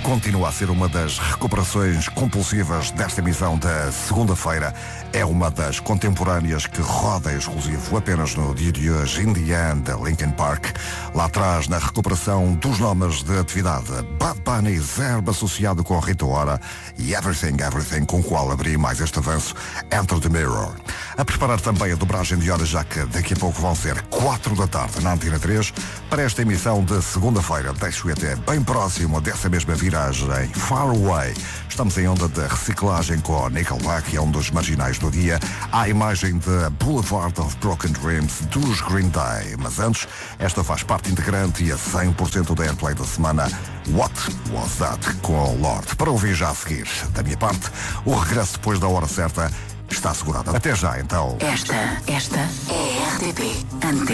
continua a ser uma das recuperações compulsivas desta emissão da segunda-feira. É uma das contemporâneas que roda exclusivo apenas no dia de hoje, In the End, Linkin Park. Lá atrás, na recuperação dos nomes de atividade, Bad Bunny, Zerb associado com Rita Ora e Everything, com o qual abri mais este avanço, Enter the Mirror. A preparar também a dobragem de horas, já que daqui a pouco vão ser 4 da tarde na Antena 3, para esta emissão de segunda-feira. Deixo-o até bem próximo dessa mesma viragem, Far Away. Estamos em onda de reciclagem com Nickelback, é um dos marginais do dia. A imagem de Boulevard of Broken Dreams dos Green Day. Mas antes, esta faz parte integrante e a 100% da airplay da semana, What Was That, com o Lorde. Para ouvir já a seguir, da minha parte, o regresso depois da hora certa está assegurado. Até já, então. Esta é a RTP Antena.